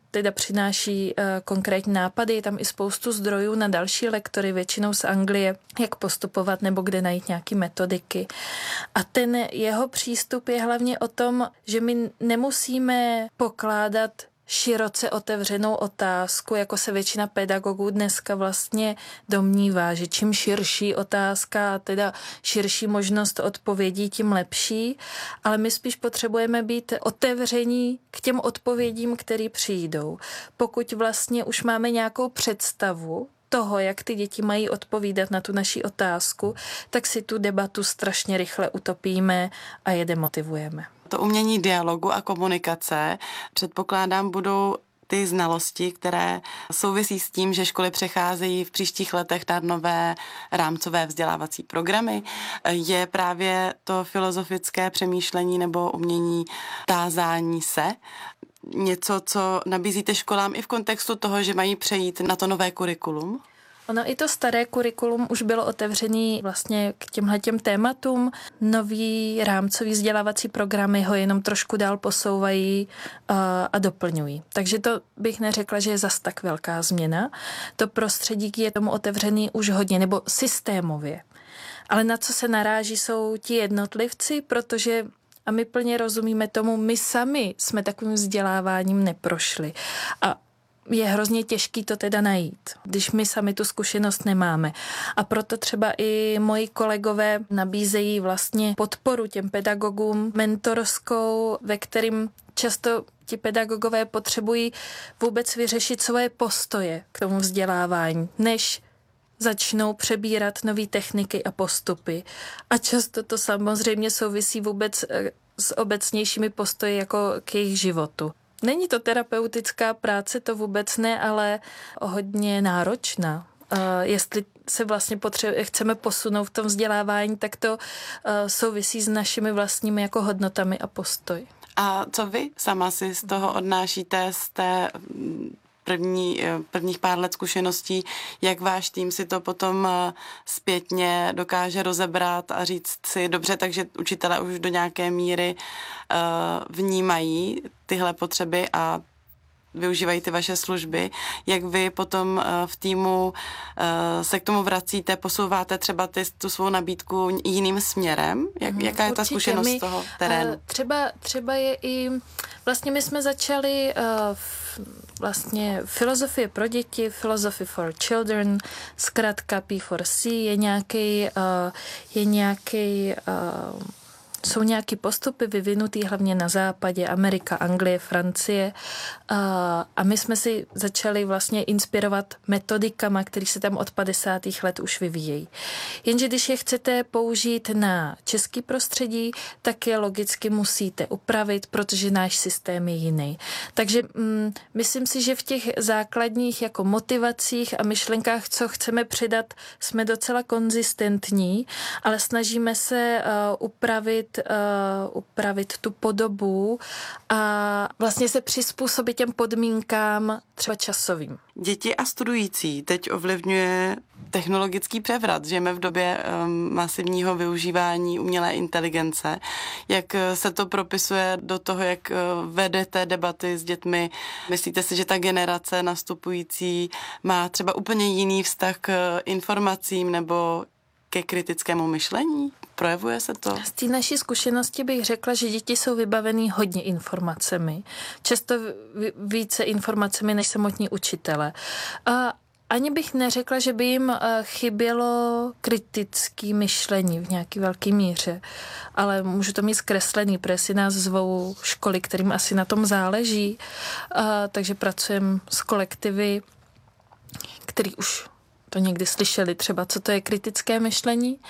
teda přináší konkrétní nápady, je tam i spoustu zdrojů na další lektory, většinou z Anglie, jak postupovat nebo kde najít nějaké metodiky. A ten jeho přístup je hlavně o tom, že my nemusíme pokládat široce otevřenou otázku, jako se většina pedagogů dneska vlastně domnívá, že čím širší otázka a teda širší možnost odpovědí, tím lepší, ale my spíš potřebujeme být otevření k těm odpovědím, které přijdou. Pokud vlastně už máme nějakou představu toho, jak ty děti mají odpovídat na tu naši otázku, tak si tu debatu strašně rychle utopíme a je demotivujeme. To umění dialogu a komunikace, předpokládám, budou ty znalosti, které souvisí s tím, že školy přecházejí v příštích letech na nové rámcové vzdělávací programy. Je právě to filozofické přemýšlení nebo umění tázání se něco, co nabízíte školám i v kontextu toho, že mají přejít na to nové kurikulum? Ono i to staré kurikulum už bylo otevřený vlastně k těmhletěm tématům. Nový rámcový vzdělávací programy ho jenom trošku dál posouvají a doplňují. Takže to bych neřekla, že je zas tak velká změna. To prostředí je tomu otevřený už hodně, nebo systémově. Ale na co se naráží, jsou ti jednotlivci, protože a my plně rozumíme tomu, my sami jsme takovým vzděláváním neprošli. A je hrozně těžký to teda najít, když my sami tu zkušenost nemáme. A proto třeba i moji kolegové nabízejí vlastně podporu těm pedagogům mentorskou, ve kterým často ti pedagogové potřebují vůbec vyřešit svoje postoje k tomu vzdělávání, než začnou přebírat nové techniky a postupy. A často to samozřejmě souvisí vůbec s obecnějšími postoji jako k jejich životu. Není to terapeutická práce, to vůbec ne, ale hodně náročná. Jestli se vlastně chceme posunout v tom vzdělávání, tak to souvisí s našimi vlastními jako hodnotami a postoji. A co vy sama si z toho odnášíte, z té prvních pár let zkušeností, jak váš tým si to potom zpětně dokáže rozebrat a říct si dobře, takže učitelé už do nějaké míry vnímají tyhle potřeby a využívají ty vaše služby, jak vy potom v týmu se k tomu vracíte, posouváte třeba tu svou nabídku jiným směrem? Jaká je ta zkušenost z toho terénu? Třeba je i, vlastně my jsme začali vlastně filozofie pro děti, philosophy for children, zkrátka P4C, jsou nějaké postupy vyvinutý hlavně na západě, Amerika, Anglie, Francie a my jsme si začali vlastně inspirovat metodikama, které se tam od 50. let už vyvíjejí. Jenže když je chcete použít na český prostředí, tak je logicky musíte upravit, protože náš systém je jiný. Takže myslím si, že v těch základních jako motivacích a myšlenkách, co chceme předat, jsme docela konzistentní, ale snažíme se upravit tu podobu a vlastně se přizpůsobit těm podmínkám třeba časovým. Děti a studující teď ovlivňuje technologický převrat. Žijeme v době masivního využívání umělé inteligence. Jak se to propisuje do toho, jak vedete debaty s dětmi? Myslíte si, že ta generace nastupující má třeba úplně jiný vztah k informacím nebo ke kritickému myšlení? Projevuje se to? Z té naší zkušenosti bych řekla, že děti jsou vybavený hodně informacemi. Často více informacemi než samotní učitele. A ani bych neřekla, že by jim chybělo kritické myšlení v nějaké velké míře. Ale můžu to mít zkreslený, protože si nás zvou školy, kterým asi na tom záleží. Takže pracujeme s kolektivy, který už to někdy slyšeli, třeba co to je kritické myšlení.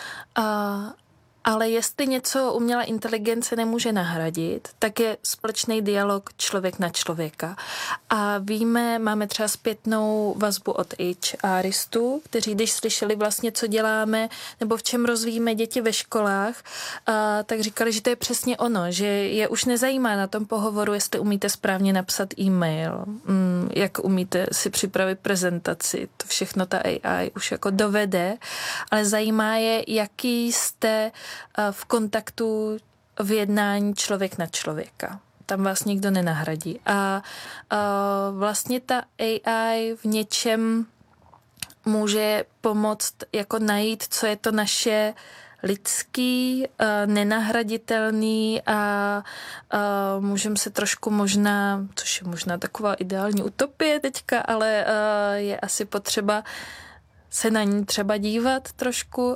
Ale jestli něco umělá inteligence nemůže nahradit, tak je společný dialog člověk na člověka. A máme třeba zpětnou vazbu od HRistů, kteří když slyšeli vlastně, co děláme, nebo v čem rozvíjíme děti ve školách, tak říkali, že to je přesně ono, že je už nezajímá na tom pohovoru, jestli umíte správně napsat e-mail, jak umíte si připravit prezentaci, to všechno ta AI už jako dovede, ale zajímá je, jaký jste v kontaktu v jednání člověk na člověka. tam vás nikdo nenahradí. A vlastně ta AI v něčem může pomoct jako najít, co je to naše lidský, nenahraditelný a můžeme se trošku možná, což je možná taková ideální utopie teďka, ale je asi potřeba se na ní třeba dívat trošku,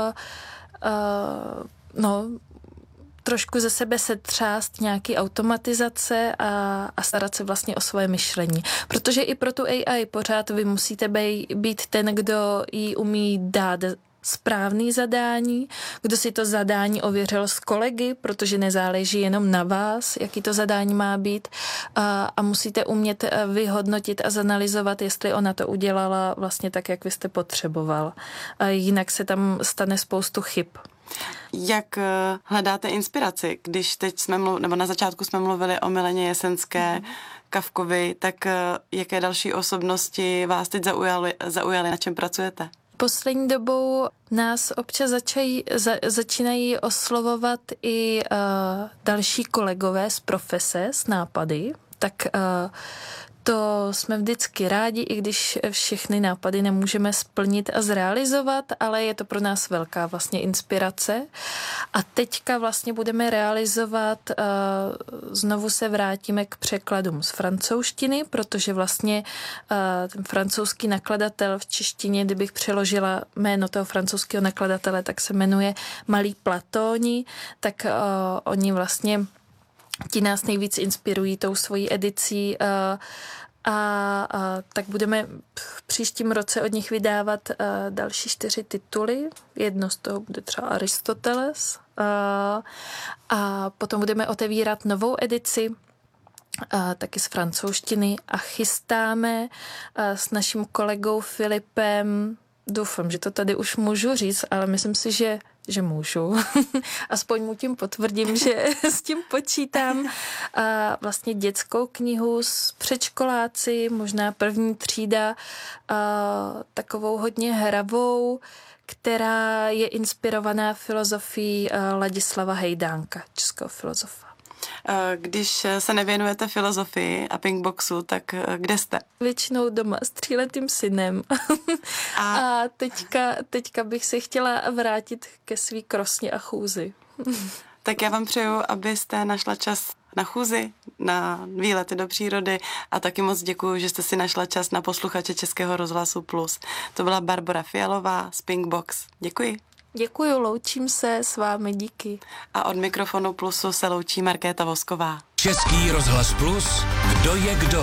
trošku ze sebe se třást nějaký automatizace a starat se vlastně o svoje myšlení. Protože i pro tu AI pořád vy musíte být ten, kdo jí umí dát správný zadání, kdo si to zadání ověřil s kolegy, protože nezáleží jenom na vás, jaký to zadání má být a musíte umět vyhodnotit a zanalyzovat, jestli ona to udělala vlastně tak, jak vy jste potřeboval. A jinak se tam stane spoustu chyb. Jak hledáte inspiraci? Když teď nebo na začátku jsme mluvili o Mileně Jesenské, Kafkovi, tak jaké další osobnosti vás teď zaujaly, na čem pracujete? Poslední dobou nás občas začínají oslovovat i další kolegové z profese, s nápady, tak to jsme vždycky rádi, i když všechny nápady nemůžeme splnit a zrealizovat, ale je to pro nás velká vlastně inspirace. A teďka vlastně budeme realizovat, znovu se vrátíme k překladům z francouzštiny, protože vlastně ten francouzský nakladatel v češtině, kdybych přeložila jméno toho francouzského nakladatele, tak se jmenuje Malí Platóni, tak oni vlastně ti nás nejvíc inspirují tou svojí edicí a tak budeme v příštím roce od nich vydávat další 4 tituly. Jedno z toho bude třeba Aristoteles a potom budeme otevírat novou edici taky z francouzštiny a chystáme s naším kolegou Filipem, doufám, že to tady už můžu říct, ale myslím si, že můžu. Aspoň mu tím potvrdím, že s tím počítám. A vlastně dětskou knihu s předškoláci, možná první třída, takovou hodně hravou, která je inspirovaná filozofií Ladislava Hejdánka, českého filozofa. Když se nevěnujete filozofii a Pinkboxu, tak kde jste? Většinou doma s 3letým synem. A teďka bych se chtěla vrátit ke svý krosně a chůzi. Tak já vám přeju, abyste našla čas na chůzi, na výlety do přírody a taky moc děkuju, že jste si našla čas na posluchače Českého rozhlasu Plus. To byla Barbora Fialová z Pinkbox. Děkuji. Děkuju, loučím se s vámi, díky. A od mikrofonu Plusu se loučí Markéta Vosková. Český rozhlas Plus, kdo je kdo?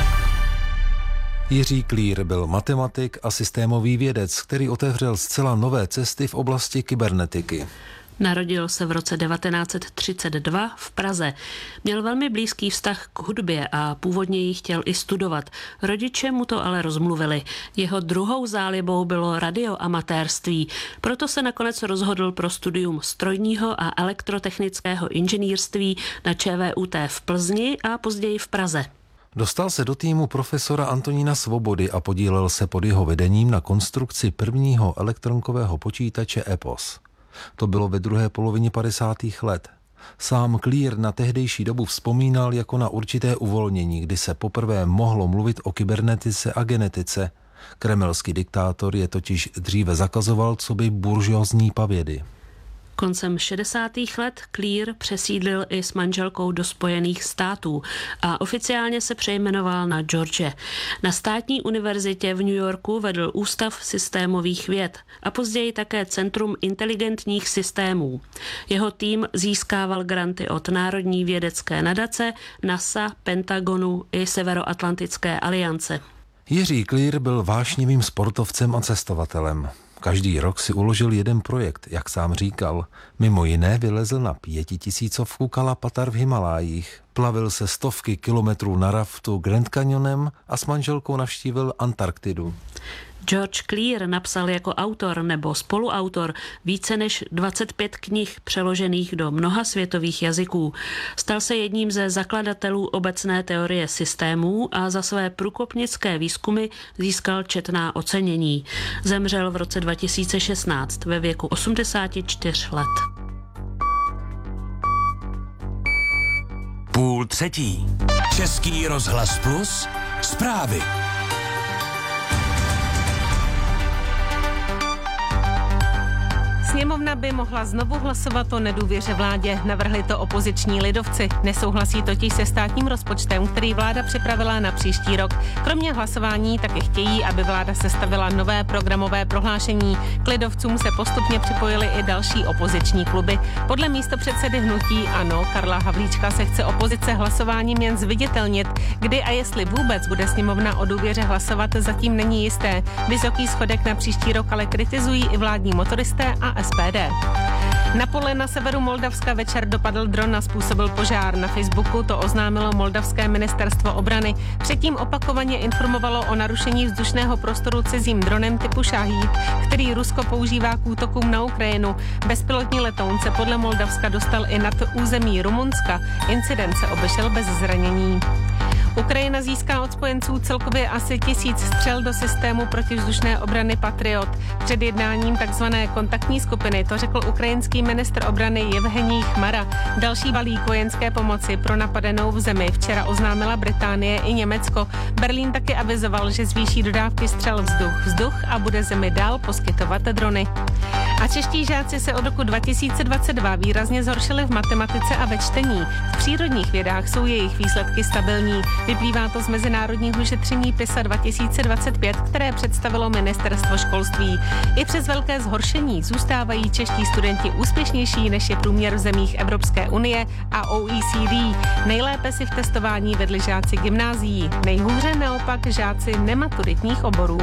Jiří Klír byl matematik a systémový vědec, který otevřel zcela nové cesty v oblasti kybernetiky. Narodil se v roce 1932 v Praze. Měl velmi blízký vztah k hudbě a původně ji chtěl i studovat. Rodiče mu to ale rozmluvili. Jeho druhou zálibou bylo radioamatérství. Proto se nakonec rozhodl pro studium strojního a elektrotechnického inženýrství na ČVUT v Plzni a později v Praze. Dostal se do týmu profesora Antonína Svobody a podílel se pod jeho vedením na konstrukci prvního elektronkového počítače EPOS. To bylo ve druhé polovině 50. let. Sám Klír na tehdejší dobu vzpomínal jako na určité uvolnění, kdy se poprvé mohlo mluvit o kybernetice a genetice. Kremelský diktátor je totiž dříve zakazoval coby buržoazní pavědy. Koncem 60. let Klír přesídlil i s manželkou do Spojených států a oficiálně se přejmenoval na George. Na státní univerzitě v New Yorku vedl Ústav systémových věd a později také Centrum inteligentních systémů. Jeho tým získával granty od Národní vědecké nadace, NASA, Pentagonu i Severoatlantické aliance. Jiří Klír byl vášnivým sportovcem a cestovatelem. Každý rok si uložil jeden projekt, jak sám říkal. Mimo jiné vylezl na 5000 Kalapatar v Himalájích, plavil se stovky kilometrů na raftu Grand Canyonem a s manželkou navštívil Antarktidu. George Klír napsal jako autor nebo spoluautor více než 25 knih přeložených do mnoha světových jazyků. Stal se jedním ze zakladatelů obecné teorie systémů a za své průkopnické výzkumy získal četná ocenění. Zemřel v roce 2016 ve věku 84 let. 2:30. Český rozhlas Plus, zprávy. Sněmovna by mohla znovu hlasovat o nedůvěře vládě, navrhli to opoziční lidovci. Nesouhlasí totiž se státním rozpočtem, který vláda připravila na příští rok. Kromě hlasování taky chtějí, aby vláda sestavila nové programové prohlášení. K lidovcům se postupně připojily i další opoziční kluby. Podle místopředsedy hnutí ANO Karla Havlíčka se chce opozice hlasováním jen zviditelnit. Kdy a jestli vůbec bude sněmovna o důvěře hlasovat, zatím není jisté. Vysoký schodek na příští rok ale kritizují i vládní motoristé a SPD. Na pole na severu Moldavska večer dopadl dron a způsobil požár. Na Facebooku to oznámilo moldavské ministerstvo obrany. Předtím opakovaně informovalo o narušení vzdušného prostoru cizím dronem typu Šahíd, který Rusko používá k útokům na Ukrajinu. Bezpilotní letoun se podle Moldavska dostal i nad území Rumunska. Incident se obešel bez zranění. Ukrajina získá od spojenců celkově asi 1000 střel do systému protivzdušné obrany Patriot. Před jednáním takzvané kontaktní skupiny to řekl ukrajinský ministr obrany Jevhenij Chmara. Další balík vojenské pomoci pro napadenou v zemi včera oznámila Británie i Německo. Berlín taky avizoval, že zvýší dodávky střel vzduch a bude zemi dál poskytovat drony. A čeští žáci se od roku 2022 výrazně zhoršili v matematice a ve čtení. V přírodních vědách jsou jejich výsledky stabilní. Vyplývá to z mezinárodního šetření PISA 2025, které představilo ministerstvo školství. I přes velké zhoršení zůstávají čeští studenti úspěšnější, než je průměr v zemích Evropské unie a OECD. Nejlépe si v testování vedli žáci gymnázií, nejhůře naopak žáci nematuritních oborů.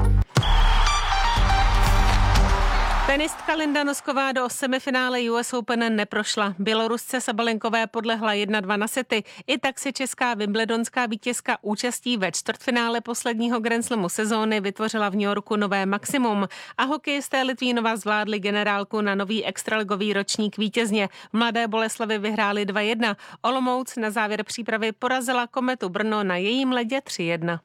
Tenistka Linda Nosková do semifinále US Open neprošla. Bělorusce Sabalenkové podlehla 1-2 na sety. I tak si česká wimbledonská vítězka účastí ve čtvrtfinále posledního Grand Slamu sezóny vytvořila v New Yorku nové maximum. A hokejisté Litvínova zvládli generálku na nový extraligový ročník vítězně. V Mladé Boleslavi vyhráli 2-1. Olomouc na závěr přípravy porazila Kometu Brno na jejím ledě 3-1.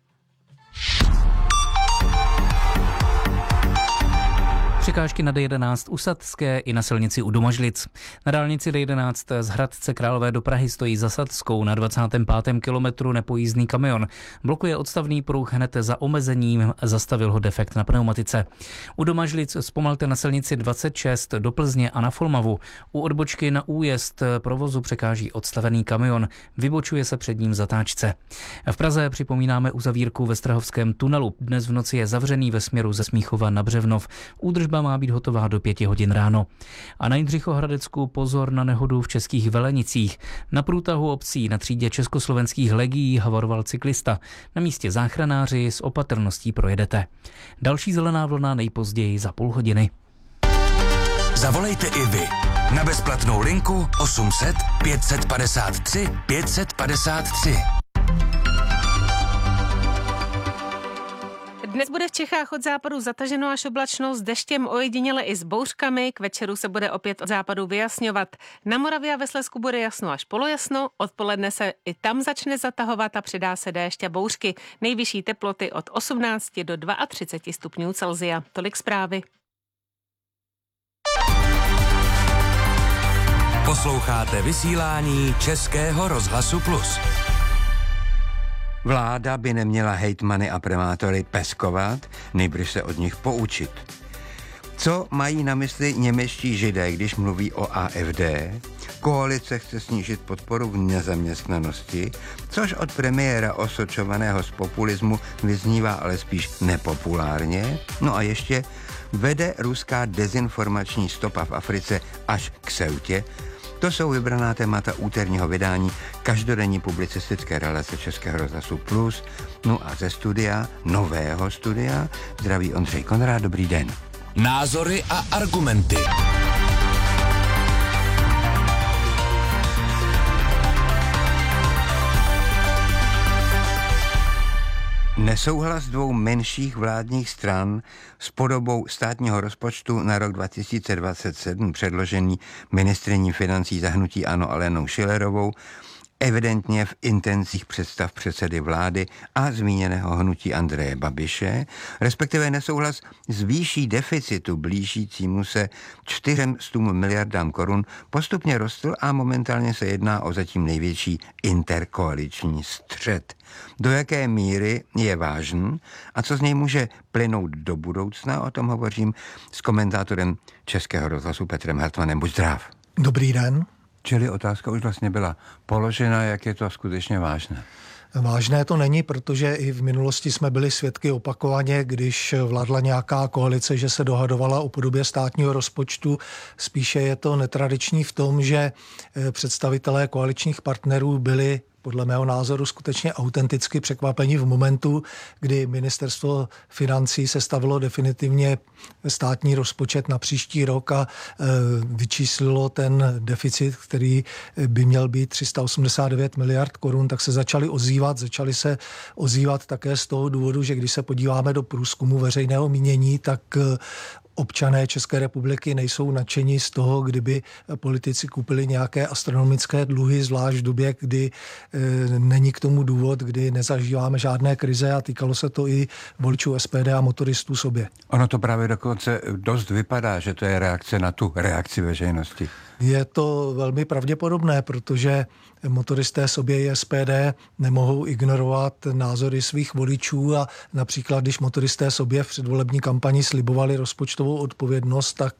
Překážky na D11 u Sadské i na silnici u Domažlic. Na dálnici D11 z Hradce Králové do Prahy stojí za Sadskou na 25. kilometru nepojízdný kamion. Blokuje odstavný pruh hned za omezením, zastavil ho defekt na pneumatice. U Domažlic zpomalte na silnici 26 do Plzně a na Folmavu. U odbočky na újezd provozu překáží odstavený kamion. Vybočuje se před ním zatáčce. V Praze připomínáme uzavírku ve Strahovském tunelu. Dnes v noci je zavřený ve směru ze Smíchova na Břevnov. Údržba má být hotová do 5 hodin ráno. A na Jindřichohradecku pozor na nehodu v Českých Velenicích. Na průtahu obcí na třídě československých legií havaroval cyklista. Na místě záchranáři s opatrností projedete. Další zelená vlna nejpozději za půl hodiny. Zavolejte i vy na bezplatnou linku 800 553 553. Dnes bude v Čechách od západu zataženo až oblačno s deštěm, ojediněle i s bouřkami. K večeru se bude opět od západu vyjasňovat. Na Moravě a ve Slezsku bude jasno až polojasno, odpoledne se i tam začne zatahovat a přidá se déšť a bouřky. Nejvyšší teploty od 18 do 32 stupňů Celsia. Tolik zprávy. Posloucháte vysílání Českého rozhlasu Plus. Vláda by neměla hejtmany a primátory peskovat, nejbrž se od nich poučit. Co mají na mysli němečtí židé, když mluví o AfD? Koalice chce snížit podporu v nezaměstnanosti, což od premiéra osočovaného z populismu vyznívá ale spíš nepopulárně. No a ještě vede ruská dezinformační stopa v Africe až k Ceutě. To jsou vybraná témata úterního vydání každodenní publicistické relace Českého rozhlasu Plus. No a ze studia, nového studia, zdraví Ondřej Konrád, dobrý den. Názory a argumenty. Nesouhlas dvou menších vládních stran s podobou státního rozpočtu na rok 2027 předložený ministryní financí za hnutí ANO Alenou Schillerovou evidentně v intencích představ předsedy vlády a zmíněného hnutí Andreje Babiše, respektive nesouhlas s výší deficitu blížícímu se 400 miliardám korun postupně rostl a momentálně se jedná o zatím největší interkoaliční střet. Do jaké míry je vážný a co z něj může plynout do budoucna, o tom hovořím s komentátorem Českého rozhlasu Petrem Hartmanem. Buď zdrav. Dobrý den. Čili otázka už vlastně byla položena, jak je to skutečně vážné. Vážné to není, protože i v minulosti jsme byli svědky opakovaně, když vládla nějaká koalice, že se dohadovala o podobě státního rozpočtu. Spíše je to netradiční v tom, že představitelé koaličních partnerů byli podle mého názoru skutečně autenticky překvapení v momentu, kdy ministerstvo financí sestavilo definitivně státní rozpočet na příští rok a vyčíslilo ten deficit, který by měl být 389 miliard korun, tak se začali se ozývat také z toho důvodu, že když se podíváme do průzkumu veřejného mínění, tak občané České republiky nejsou nadšení z toho, kdyby politici koupili nějaké astronomické dluhy, zvlášť v době, kdy není k tomu důvod, kdy nezažíváme žádné krize a týkalo se to i voličů SPD a motoristů sobě. Ono to právě dokonce dost vypadá, že to je reakce na tu reakci veřejnosti. Je to velmi pravděpodobné, protože motoristé sobě i SPD nemohou ignorovat názory svých voličů a například, když motoristé sobě v předvolební kampani slibovali rozpočtovou odpovědnost, tak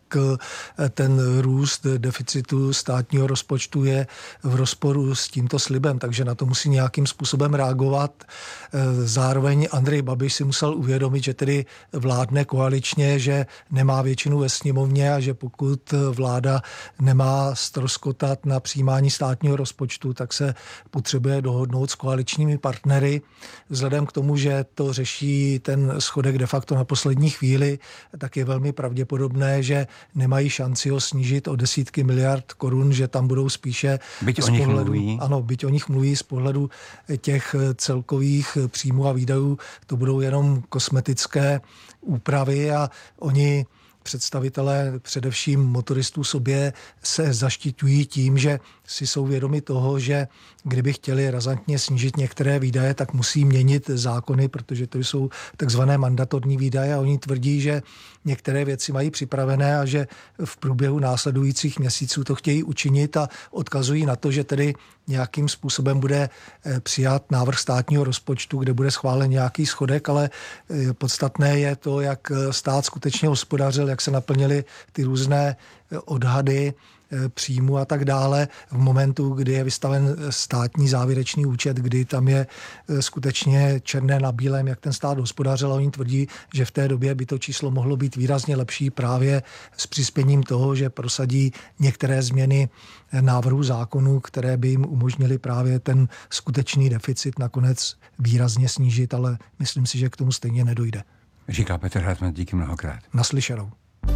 ten růst deficitu státního rozpočtu je v rozporu s tímto slibem, takže na to musí nějakým způsobem reagovat. Zároveň Andrej Babiš si musel uvědomit, že tedy vládne koaličně, že nemá většinu ve sněmovně a že pokud vláda nemá ztroskotat na přijímání státního rozpočtu, tak se potřebuje dohodnout s koaličními partnery. Vzhledem k tomu, že to řeší ten schodek de facto na poslední chvíli, tak je velmi pravděpodobné, že nemají šanci ho snížit o desítky miliard korun, že tam budou spíše byť o nich mluví z pohledu těch celkových příjmů a výdajů, to budou jenom kosmetické úpravy a oni představitelé především motoristů sobě se zaštiťují tím, že si jsou vědomi toho, že kdyby chtěli razantně snížit některé výdaje, tak musí měnit zákony, protože to jsou takzvané mandatorní výdaje a oni tvrdí, že některé věci mají připravené a že v průběhu následujících měsíců to chtějí učinit a odkazují na to, že tedy nějakým způsobem bude přijat návrh státního rozpočtu, kde bude schválen nějaký schodek, ale podstatné je to, jak stát skutečně hospodařil, jak se naplnily ty různé odhady příjmu a tak dále v momentu, kdy je vystaven státní závěrečný účet, kdy tam je skutečně černé na bílém, jak ten stát hospodařil a oni tvrdí, že v té době by to číslo mohlo být výrazně lepší právě s přispěním toho, že prosadí některé změny návrhů zákonů, které by jim umožnily právě ten skutečný deficit nakonec výrazně snížit, ale myslím si, že k tomu stejně nedojde. Říká Petr Hartman, díky mnohokrát. Naslyšenou.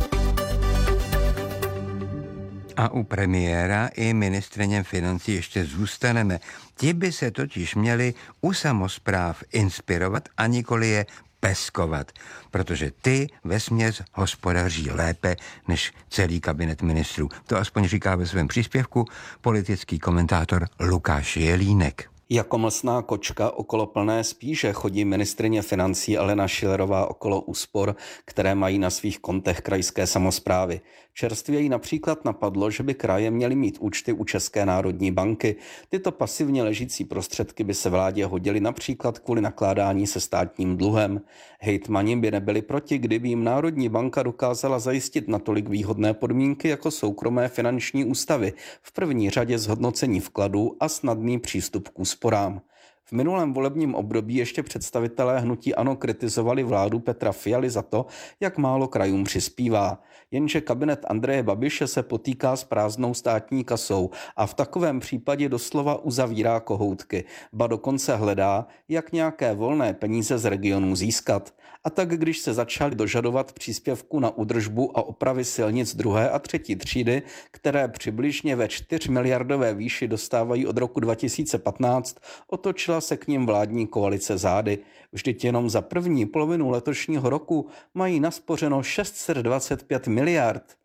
A u premiéra i ministryně financí ještě zůstaneme. Ti by se totiž měli u samospráv inspirovat a nikoli je peskovat, protože ty vesměs hospodaří lépe než celý kabinet ministrů. To aspoň říká ve svém příspěvku politický komentátor Lukáš Jelínek. Jako mlsná kočka okolo plné spíše chodí ministryně financí Alena Schillerová okolo úspor, které mají na svých kontech krajské samosprávy. Čerstvě jí například napadlo, že by kraje měly mít účty u České národní banky. Tyto pasivně ležící prostředky by se vládě hodily například kvůli nakládání se státním dluhem. Hejtmani by nebyli proti, kdyby jim Národní banka dokázala zajistit natolik výhodné podmínky jako soukromé finanční ústavy, v první řadě zhodnocení vkladů a snadný přístup k úsporám. V minulém volebním období ještě představitelé hnutí ANO kritizovali vládu Petra Fialy za to, jak málo krajům přispívá. Jenže kabinet Andreje Babiše se potýká s prázdnou státní kasou a v takovém případě doslova uzavírá kohoutky, ba dokonce hledá, jak nějaké volné peníze z regionů získat. A tak když se začali dožadovat příspěvku na údržbu a opravy silnic 2. a 3. třídy, které přibližně ve 4 miliardové výši dostávají od roku 2015, otočila se k nim vládní koalice zády. Vždyť jenom za první polovinu letošního roku mají naspořeno 625 miliard.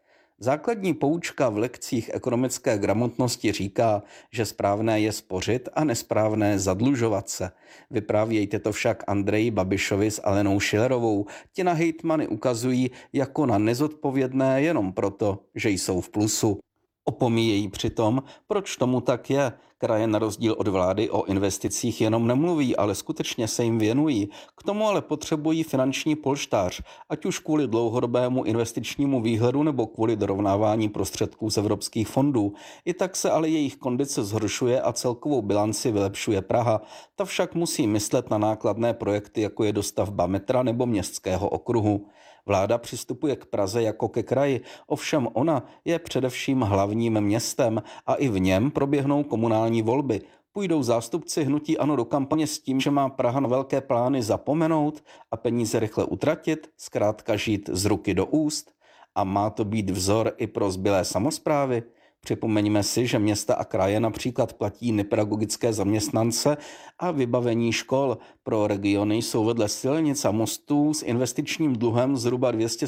Základní poučka v lekcích ekonomické gramotnosti říká, že správné je spořit a nesprávné zadlužovat se. Vyprávějte to však Andreji Babišovi s Alenou Schillerovou. Ti na hejtmany ukazují jako na nezodpovědné jenom proto, že jsou v plusu. Opomíjejí přitom, proč tomu tak je. Kraje na rozdíl od vlády o investicích jenom nemluví, ale skutečně se jim věnují. K tomu ale potřebují finanční polštář, ať už kvůli dlouhodobému investičnímu výhledu nebo kvůli dorovnávání prostředků z evropských fondů. I tak se ale jejich kondice zhoršuje a celkovou bilanci vylepšuje Praha. Ta však musí myslet na nákladné projekty, jako je dostavba metra nebo městského okruhu. Vláda přistupuje k Praze jako ke kraji, ovšem ona je především hlavním městem a i v něm proběhnou komunální volby. Půjdou zástupci hnutí ANO do kampaně s tím, že má Praha na velké plány zapomenout a peníze rychle utratit, zkrátka žít z ruky do úst? A má to být vzor i pro zbylé samosprávy? Připomeňme si, že města a kraje například platí nepedagogické zaměstnance a vybavení škol. Pro regiony jsou vedle silnic a mostů s investičním dluhem zhruba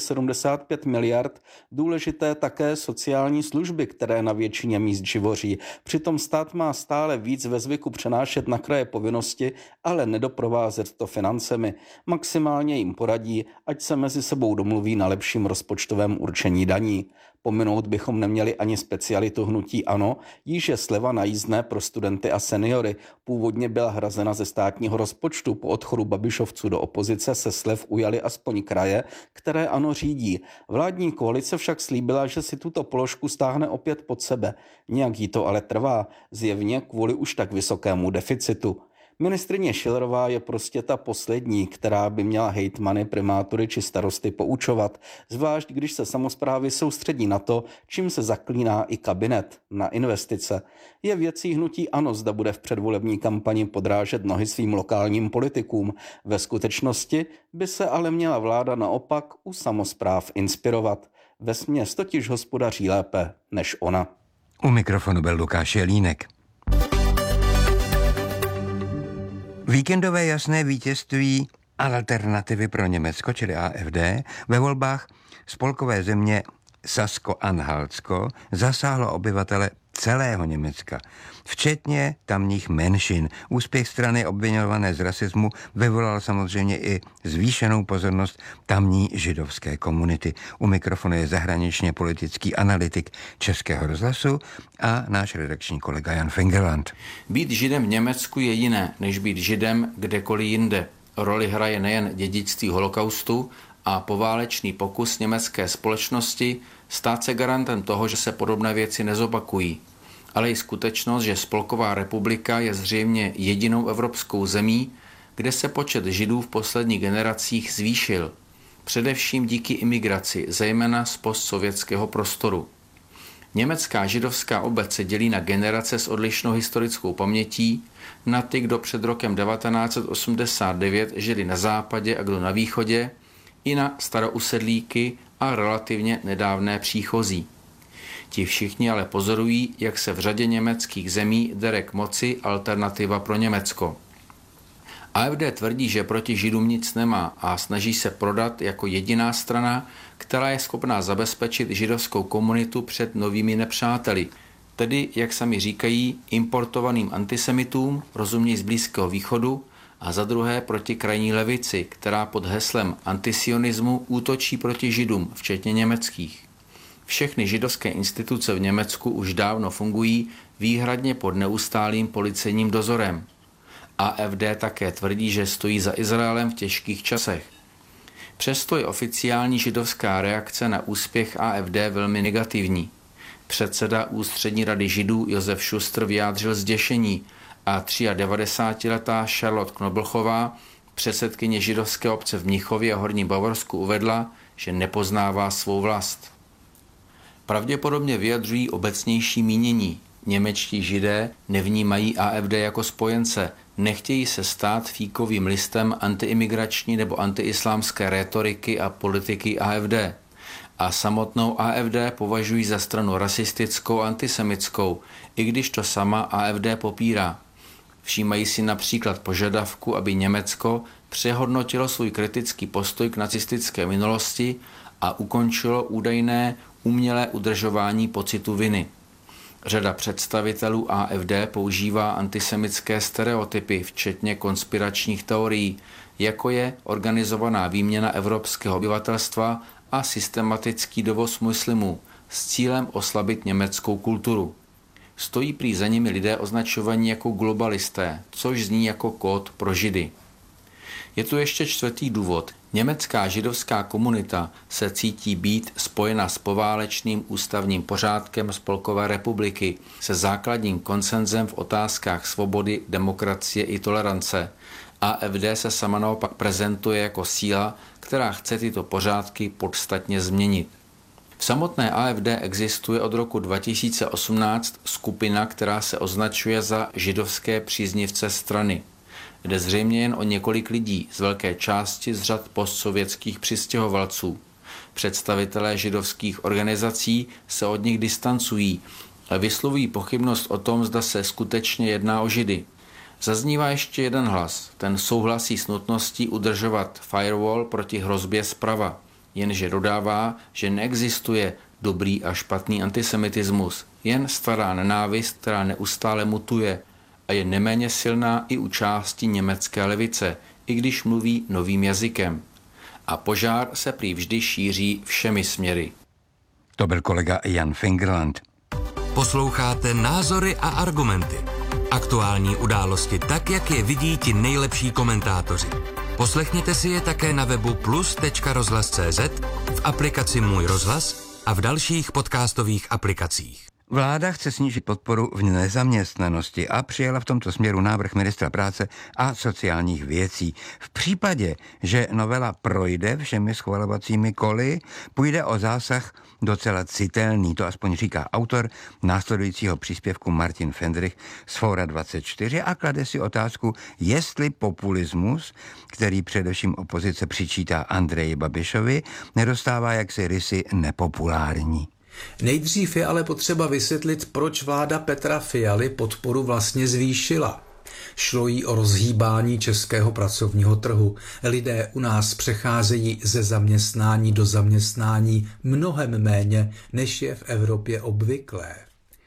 275 miliard důležité také sociální služby, které na většině míst živoří. Přitom stát má stále víc ve zvyku přenášet na kraje povinnosti, ale nedoprovázet to financemi. Maximálně jim poradí, ať se mezi sebou domluví na lepším rozpočtovém určení daní. Pominout bychom neměli ani specialitu hnutí ANO, jíž je sleva na jízdné pro studenty a seniory. Původně byla hrazena ze státního rozpočtu. Po odchodu Babišovců do opozice se slev ujali aspoň kraje, které ANO řídí. Vládní koalice však slíbila, že si tuto položku stáhne opět pod sebe. Nějak jí to ale trvá, zjevně kvůli už tak vysokému deficitu. Ministryně Schillerová je prostě ta poslední, která by měla hejtmany, primátory či starosty poučovat, zvlášť když se samosprávy soustředí na to, čím se zaklíná i kabinet, na investice. Je věcí hnutí ANO, zda bude v předvolební kampani podrážet nohy svým lokálním politikům. Ve skutečnosti by se ale měla vláda naopak u samospráv inspirovat. Vesměs totiž hospodaří lépe než ona. U mikrofonu byl Lukáš Jelínek. Víkendové jasné vítězství Alternativy pro Německo, čili AfD, ve volbách spolkové země Sasko-Anhaltsko zasáhlo obyvatele celého Německa, včetně tamních menšin. Úspěch strany obviňované z rasismu vyvolal samozřejmě i zvýšenou pozornost tamní židovské komunity. U mikrofonu je zahraničně politický analytik Českého rozhlasu a náš redakční kolega Jan Fingerland. Být židem v Německu je jiné, než být židem kdekoliv jinde. Roli hraje nejen dědictví holokaustu a poválečný pokus německé společnosti stát se garantem toho, že se podobné věci nezopakují, ale i skutečnost, že Spolková republika je zřejmě jedinou evropskou zemí, kde se počet židů v posledních generacích zvýšil, především díky imigraci, zejména z postsovětského prostoru. Německá židovská obec se dělí na generace s odlišnou historickou pamětí, na ty, kdo před rokem 1989 žili na západě a kdo na východě, i na starousedlíky a relativně nedávné příchozí. Ti všichni ale pozorují, jak se v řadě německých zemí dere k moci Alternativa pro Německo. AfD tvrdí, že proti Židům nic nemá a snaží se prodat jako jediná strana, která je schopná zabezpečit židovskou komunitu před novými nepřáteli, tedy, jak sami říkají, importovaným antisemitům, rozuměj z Blízkého východu, a za druhé proti krajní levici, která pod heslem antisionismu útočí proti Židům, včetně německých. Všechny židovské instituce v Německu už dávno fungují výhradně pod neustálým policejním dozorem. AfD také tvrdí, že stojí za Izraelem v těžkých časech. Přesto je oficiální židovská reakce na úspěch AfD velmi negativní. Předseda Ústřední rady židů Josef Schuster vyjádřil zděšení a 93letá Charlotte Knoblochová, předsedkyně židovské obce v Mnichově a Horním Bavorsku, uvedla, že nepoznává svou vlast. Pravděpodobně vyjadřují obecnější mínění. Němečtí židé nevnímají AfD jako spojence, nechtějí se stát fíkovým listem antiimigrační nebo antiislámské rétoriky a politiky AfD. A samotnou AfD považují za stranu rasistickou a antisemitskou, i když to sama AfD popírá. Všímají si například požadavku, aby Německo přehodnotilo svůj kritický postoj k nacistické minulosti a ukončilo údajné umělé udržování pocitu viny. Řada představitelů AfD používá antisemitské stereotypy, včetně konspiračních teorií, jako je organizovaná výměna evropského obyvatelstva a systematický dovoz muslimů s cílem oslabit německou kulturu. Stojí prý za nimi lidé označovaní jako globalisté, což zní jako kód pro Židy. Je tu ještě čtvrtý důvod. Německá židovská komunita se cítí být spojena s poválečným ústavním pořádkem Spolkové republiky, se základním konsenzem v otázkách svobody, demokracie i tolerance. AfD se sama naopak prezentuje jako síla, která chce tyto pořádky podstatně změnit. V samotné AfD existuje od roku 2018 skupina, která se označuje za židovské příznivce strany. Jde zřejmě jen o několik lidí, z velké části z řad postsovětských přistěhovalců. Představitelé židovských organizací se od nich distancují a vyslovují pochybnost o tom, zda se skutečně jedná o Židy. Zaznívá ještě jeden hlas, ten souhlasí s nutností udržovat firewall proti hrozbě zprava, jenže dodává, že neexistuje dobrý a špatný antisemitismus, jen stará nenávist, která neustále mutuje a je neméně silná i u části německé levice, i když mluví novým jazykem. A požár se prý vždy šíří všemi směry. To byl kolega Jan Fingerland. Posloucháte Názory a argumenty. Aktuální události tak, jak je vidí ti nejlepší komentátoři. Poslechněte si je také na webu plus.rozhlas.cz, v aplikaci Můj rozhlas a v dalších podcastových aplikacích. Vláda chce snížit podporu v nezaměstnanosti a přijala v tomto směru návrh ministra práce a sociálních věcí. V případě, že novela projde všemi schvalovacími koly, půjde o zásah docela citelný, to aspoň říká autor následujícího příspěvku Martin Fendrich z Fóra 24 a klade si otázku, jestli populismus, který především opozice přičítá Andreji Babišovi, nedostává jaksi rysy nepopulární. Nejdřív je ale potřeba vysvětlit, proč vláda Petra Fialy podporu vlastně zvýšila. Šlo jí o rozhýbání českého pracovního trhu. Lidé u nás přecházejí ze zaměstnání do zaměstnání mnohem méně, než je v Evropě obvyklé.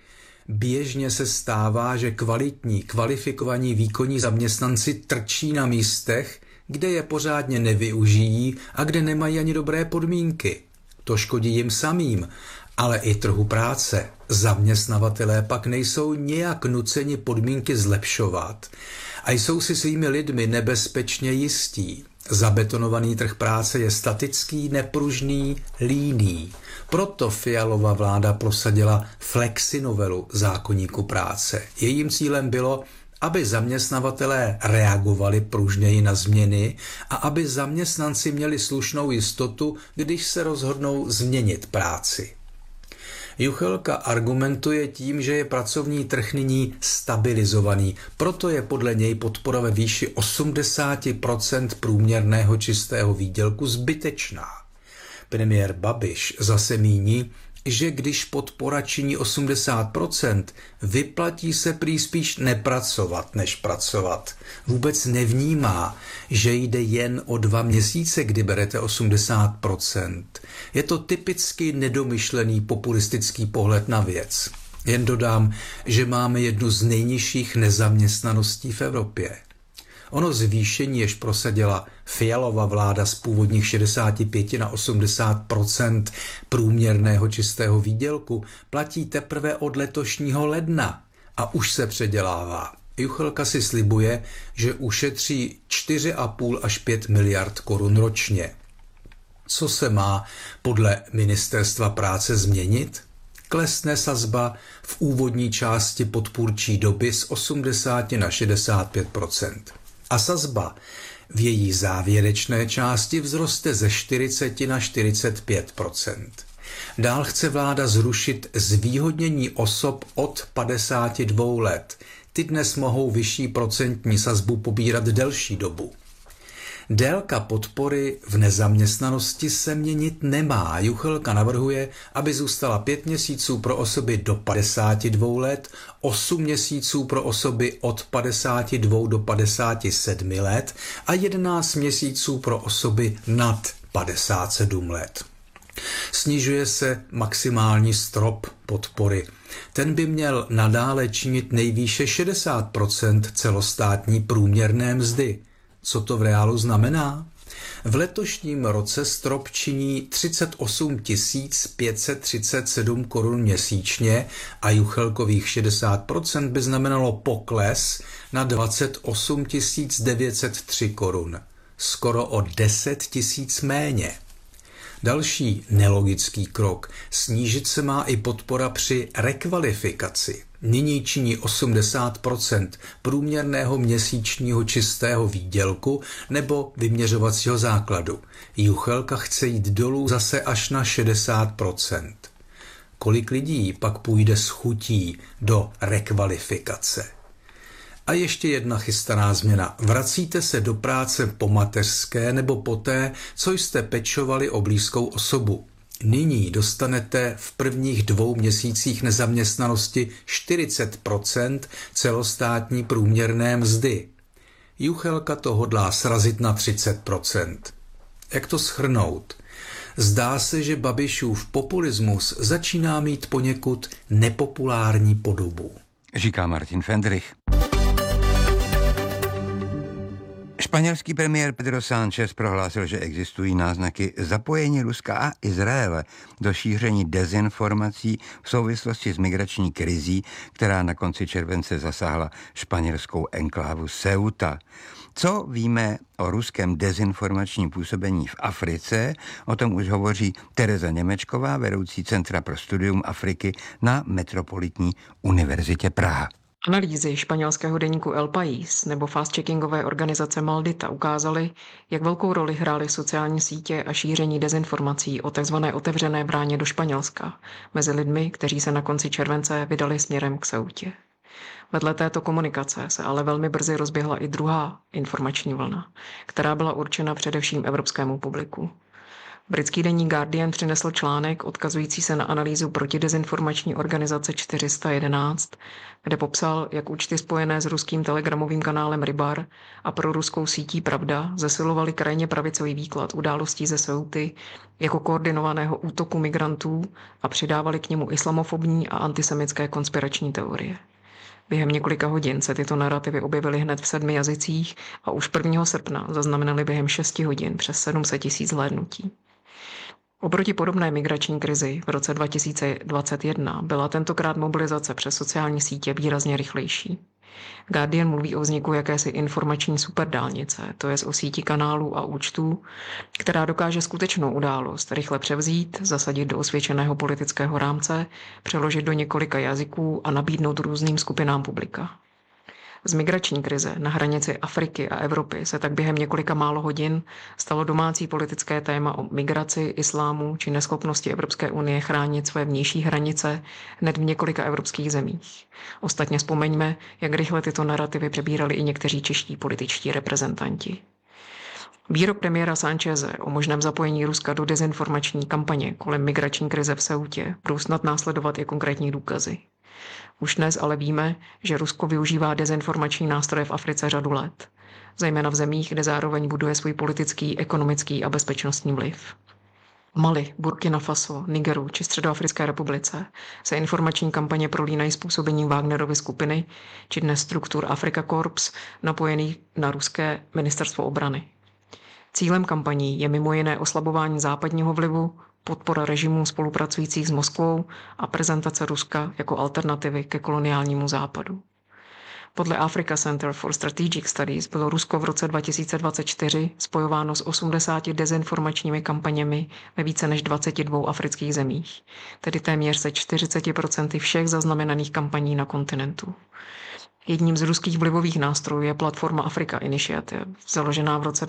Běžně se stává, že kvalifikovaní výkonní zaměstnanci trčí na místech, kde je pořádně nevyužijí a kde nemají ani dobré podmínky. To škodí jim samým, ale i trhu práce. Zaměstnavatelé pak nejsou nějak nuceni podmínky zlepšovat a jsou si svými lidmi nebezpečně jistí. Zabetonovaný trh práce je statický, nepružný, líný. Proto Fialova vláda prosadila flexinovelu zákoníku práce. Jejím cílem bylo, aby zaměstnavatelé reagovali pružněji na změny a aby zaměstnanci měli slušnou jistotu, když se rozhodnou změnit práci. Juchelka argumentuje tím, že je pracovní trh nyní stabilizovaný, proto je podle něj podpora ve výši 80% průměrného čistého výdělku zbytečná. Premiér Babiš zase míní, že když podpora činí 80%, vyplatí se prý spíš nepracovat, než pracovat. Vůbec nevnímá, že jde jen o 2 měsíce, kdy berete 80%. Je to typicky nedomyšlený populistický pohled na věc. Jen dodám, že máme jednu z nejnižších nezaměstnaností v Evropě. Ono zvýšení, jež prosadila Fialova vláda z původních 65 na 80% průměrného čistého výdělku, platí teprve od letošního ledna a už se předělává. Juchelka si slibuje, že ušetří 4,5 až 5 miliard korun ročně. Co se má podle Ministerstva práce změnit? Klesne sazba v úvodní části podpůrčí doby z 80 na 65%. A sazba v její závěrečné části vzroste ze 40 na 45%. Dál chce vláda zrušit zvýhodnění osob od 52 let. Ty dnes mohou vyšší procentní sazbu pobírat delší dobu. Délka podpory v nezaměstnanosti se měnit nemá. Juchelka navrhuje, aby zůstala 5 měsíců pro osoby do 52 let, 8 měsíců pro osoby od 52 do 57 let a 11 měsíců pro osoby nad 57 let. Snižuje se maximální strop podpory. Ten by měl nadále činit nejvýše 60% celostátní průměrné mzdy. Co to v reálu znamená? V letošním roce strop činí 38 537 korun měsíčně a juchelkových 60% by znamenalo pokles na 28 903 korun. Skoro o 10 000 méně. Další nelogický krok. Snížit se má i podpora při rekvalifikaci. Nyní činí 80% průměrného měsíčního čistého výdělku nebo vyměřovacího základu. Juchelka chce jít dolů zase až na 60%. Kolik lidí pak půjde s chutí do rekvalifikace? A ještě jedna chystaná změna. Vracíte se do práce po mateřské nebo poté, co jste pečovali o blízkou osobu. Nyní dostanete v prvních 2 měsících nezaměstnanosti 40% celostátní průměrné mzdy. Juchelka to hodlá srazit na 30%. Jak to shrnout? Zdá se, že Babišův populismus začíná mít poněkud nepopulární podobu. Říká Martin Fendrich. Španělský premiér Pedro Sánchez prohlásil, že existují náznaky zapojení Ruska a Izraele do šíření dezinformací v souvislosti s migrační krizí, která na konci července zasáhla španělskou enklávu Ceuta. Co víme o ruském dezinformačním působení v Africe? O tom už hovoří Tereza Němečková, vedoucí Centra pro studium Afriky na Metropolitní univerzitě Praha. Analýzy španělského deníku El País nebo fast-checkingové organizace Maldita ukázaly, jak velkou roli hrály sociální sítě a šíření dezinformací o tzv. Otevřené bráně do Španělska mezi lidmi, kteří se na konci července vydali směrem k Ceutě. Vedle této komunikace se ale velmi brzy rozběhla i druhá informační vlna, která byla určena především evropskému publiku. Britský deník Guardian přinesl článek odkazující se na analýzu protidezinformační organizace 411, kde popsal, jak účty spojené s ruským telegramovým kanálem Rybar a proruskou sítí Pravda zesilovaly krajně pravicový výklad událostí ze Ceuty jako koordinovaného útoku migrantů a přidávali k němu islamofobní a antisemické konspirační teorie. Během několika hodin se tyto narrativy objevily hned v 7 jazycích a už 1. srpna zaznamenaly během 6 hodin přes 700 000 zhlédnutí. Oproti podobné migrační krizi v roce 2021 byla tentokrát mobilizace přes sociální sítě výrazně rychlejší. Guardian mluví o vzniku jakési informační superdálnice, to je o síti kanálů a účtů, která dokáže skutečnou událost rychle převzít, zasadit do osvědčeného politického rámce, přeložit do několika jazyků a nabídnout různým skupinám publika. Z migrační krize na hranici Afriky a Evropy se tak během několika málo hodin stalo domácí politické téma o migraci, islámu či neschopnosti Evropské unie chránit své vnější hranice hned v několika evropských zemích. Ostatně vzpomeňme, jak rychle tyto narrativy přebírali i někteří čeští političtí reprezentanti. Výrok premiéra Sáncheze o možném zapojení Ruska do dezinformační kampaně kolem migrační krize v Ceutě budou snad následovat i konkrétní důkazy. Už dnes ale víme, že Rusko využívá dezinformační nástroje v Africe řadu let, zejména v zemích, kde zároveň buduje svůj politický, ekonomický a bezpečnostní vliv. V Mali, Burkina Faso, Nigeru či Středoafrické republice se informační kampaně prolínají s působením Wagnerovy skupiny či dnes struktur Afrika Corps napojených na ruské ministerstvo obrany. Cílem kampaní je mimo jiné oslabování západního vlivu, podpora režimů spolupracujících s Moskvou a prezentace Ruska jako alternativy ke koloniálnímu západu. Podle Africa Center for Strategic Studies bylo Rusko v roce 2024 spojováno s 80 dezinformačními kampaněmi ve více než 22 afrických zemích, tedy téměř se 40% všech zaznamenaných kampaní na kontinentu. Jedním z ruských vlivových nástrojů je platforma Africa Initiative, založená v roce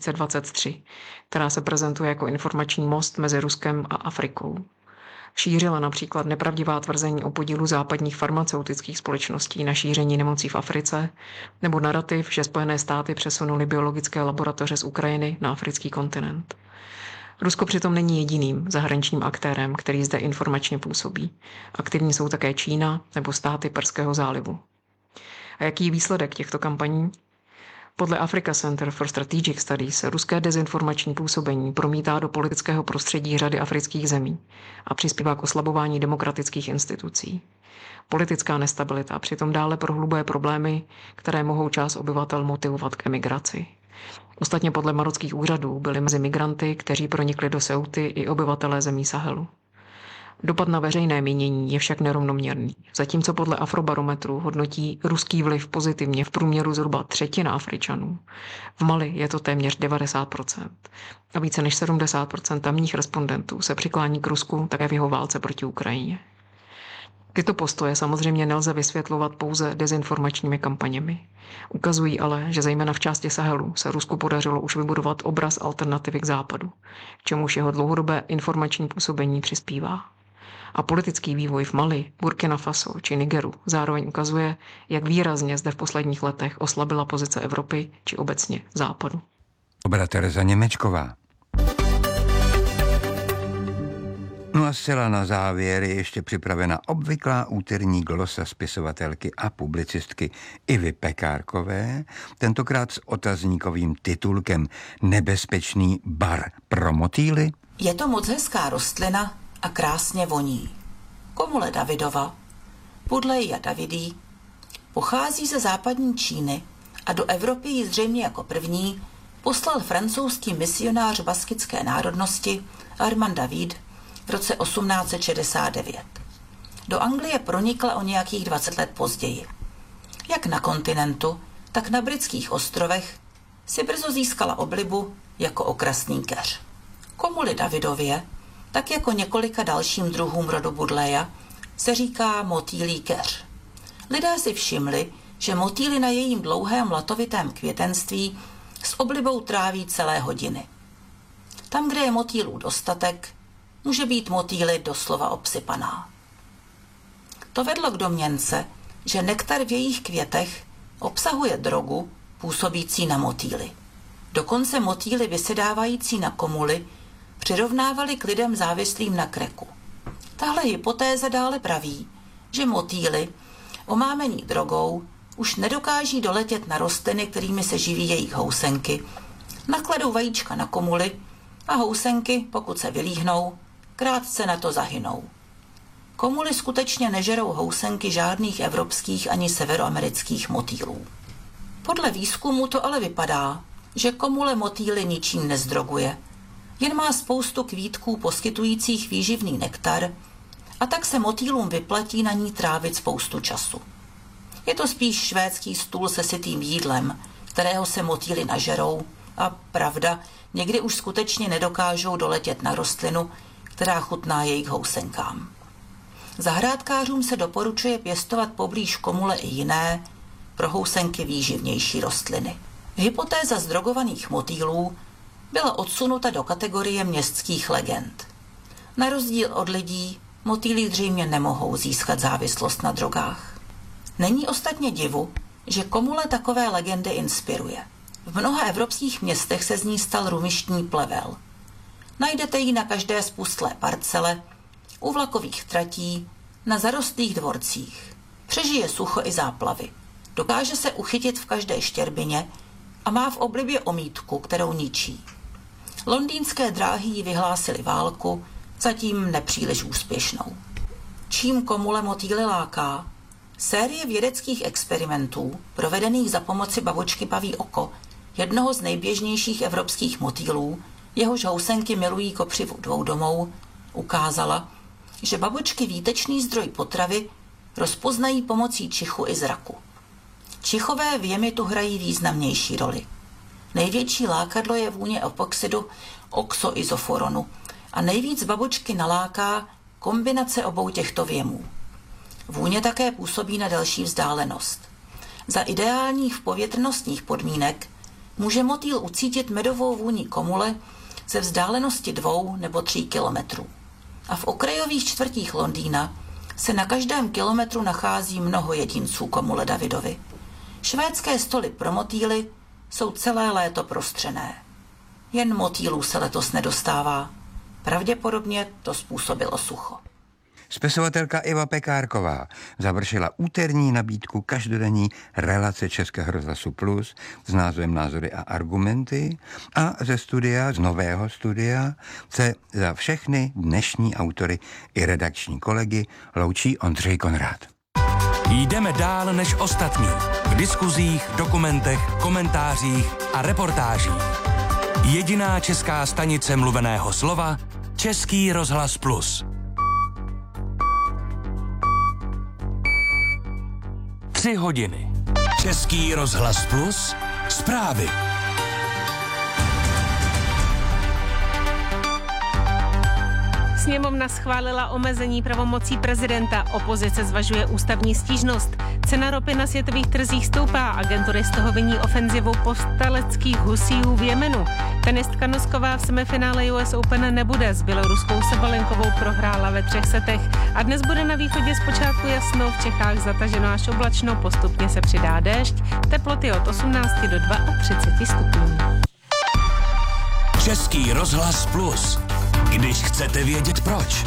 2023, která se prezentuje jako informační most mezi Ruskem a Afrikou. Šířila například nepravdivá tvrzení o podílu západních farmaceutických společností na šíření nemocí v Africe, nebo narrativ, že Spojené státy přesunuly biologické laboratoře z Ukrajiny na africký kontinent. Rusko přitom není jediným zahraničním aktérem, který zde informačně působí. Aktivní jsou také Čína nebo státy Perského zálivu. A jaký je výsledek těchto kampaní? Podle Africa Center for Strategic Studies se ruské dezinformační působení promítá do politického prostředí řady afrických zemí a přispívá k oslabování demokratických institucí. Politická nestabilita přitom dále prohlubuje problémy, které mohou část obyvatel motivovat k emigraci. Ostatně podle marockých úřadů byli mezi migranty, kteří pronikli do Ceuty, i obyvatelé zemí Sahelu. Dopad na veřejné mínění je však nerovnoměrný. Zatímco podle Afrobarometru hodnotí ruský vliv pozitivně v průměru zhruba třetina Afričanů, v Mali je to téměř 90% a více než 70% tamních respondentů se přiklání k Rusku také v jeho válce proti Ukrajině. Tyto postoje samozřejmě nelze vysvětlovat pouze dezinformačními kampaněmi. Ukazují ale, že zejména v části Sahelu se Rusku podařilo už vybudovat obraz alternativy k západu, k čemuž jeho dlouhodobé informační působení přispívá. A politický vývoj v Mali, Burkina Faso či Nigeru zároveň ukazuje, jak výrazně zde v posledních letech oslabila pozice Evropy či obecně Západu. Dobrá, Tereza Němečková. No a zcela na závěr je ještě připravena obvyklá úterní glosa spisovatelky a publicistky Ivy Pekárkové, tentokrát s otazníkovým titulkem Nebezpečný bar pro motýly. Je to moc hezká rostlina a krásně voní. Komule Davidova, Buddleia davidii, pochází ze západní Číny a do Evropy ji zřejmě jako první poslal francouzský misionář baskické národnosti Armand David v roce 1869. Do Anglie pronikla o nějakých 20 let později. Jak na kontinentu, tak na britských ostrovech si brzo získala oblibu jako okrasný keř. Komuli Davidově, tak jako několika dalším druhům rodu Buddleia, se říká motýlí keř. Lidé si všimli, že motýly na jejím dlouhém latovitém květenství s oblibou tráví celé hodiny. Tam, kde je motýlů dostatek, může být motýly doslova obsypaná. To vedlo k domněnce, že nektar v jejich květech obsahuje drogu působící na motýly. Dokonce motýly vysedávající na komuly přirovnávali k lidem závislým na kreku. Tahle hypotéza dále praví, že motýly, omámení drogou, už nedokáží doletět na rostliny, kterými se živí jejich housenky, nakladou vajíčka na komuly a housenky, pokud se vylíhnou, krátce na to zahynou. Komuly skutečně nežerou housenky žádných evropských ani severoamerických motýlů. Podle výzkumu to ale vypadá, že komule motýly ničím nezdroguje, jen má spoustu kvítků poskytujících výživný nektar a tak se motýlům vyplatí na ní trávit spoustu času. Je to spíš švédský stůl se sytým jídlem, kterého se motýly nažerou a pravda, někdy už skutečně nedokážou doletět na rostlinu, která chutná jejich housenkám. Zahrádkářům se doporučuje pěstovat poblíž komule i jiné, pro housenky výživnější rostliny. Hypotéza zdrogovaných motýlů byla odsunuta do kategorie městských legend. Na rozdíl od lidí, motýly zřejmě nemohou získat závislost na drogách. Není ostatně divu, že komule takové legendy inspiruje. V mnoha evropských městech se z ní stal rumištní plevel. Najdete ji na každé spustlé parcele, u vlakových tratí, na zarostlých dvorcích. Přežije sucho i záplavy. Dokáže se uchytit v každé štěrbině a má v oblibě omítku, kterou ničí. Londýnské dráhy jí vyhlásily válku, zatím nepříliš úspěšnou. Čím komule motýly láká? Série vědeckých experimentů, provedených za pomoci babočky paví oko, jednoho z nejběžnějších evropských motýlů, jehož housenky milují kopřivu dvoudomou, ukázala, že babočky výtečný zdroj potravy rozpoznají pomocí čichu i zraku. Čichové věmy tu hrají významnější roli. Největší lákadlo je vůně epoxidu oxoizoforonu a nejvíc babočky naláká kombinace obou těchto věmů. Vůně také působí na delší vzdálenost. Za ideálních povětrnostních podmínek může motýl ucítit medovou vůni komule ze vzdálenosti 2 nebo 3 kilometrů. A v okrajových čtvrtích Londýna se na každém kilometru nachází mnoho jedinců komule Davidovy. Švédské stoly pro motýly jsou celé léto prostřené. Jen motýlů se letos nedostává. Pravděpodobně to způsobilo sucho. Spisovatelka Iva Pekárková završila úterní nabídku každodenní relace Českého rozhlasu Plus s názvem Názory a argumenty a z nového studia se za všechny dnešní autory i redakční kolegy loučí Ondřej Konrád. Jdeme dál než ostatní. V diskuzích, dokumentech, komentářích a reportážích. Jediná česká stanice mluveného slova Český rozhlas Plus. 3 hodiny. Český rozhlas Plus. Zprávy. Sněmovna schválila omezení pravomocí prezidenta. Opozice zvažuje ústavní stížnost. Cena ropy na světových trzích stoupá. Agentury z toho viní ofenzivu povstaleckých husíů v Jemenu. Tenistka Nosková v semifinále US Open nebude. S běloruskou Sabalenkovou prohrála ve 3 setech. A dnes bude na východě zpočátku jasno, v Čechách zataženo až oblačno, postupně se přidá déšť. Teploty od 18 do 32 stupňů. Český rozhlas Plus. Když chcete vědět proč.